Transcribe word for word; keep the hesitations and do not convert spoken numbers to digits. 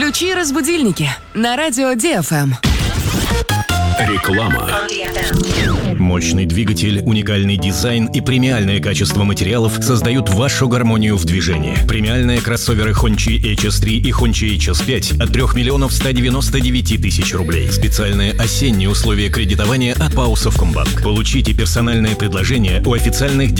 Включи разбудильники на радио ди эф эм. Реклама. Мощный двигатель, уникальный дизайн и премиальное качество материалов создают вашу гармонию в движении. Премиальные кроссоверы Hongqi эйч эс три и Hongqi эйч эс пять от трёх миллионов ста девяноста девяти тысяч рублей. Специальные осенние условия кредитования от Пау Совкомбанк. Получите персональное предложение у официальных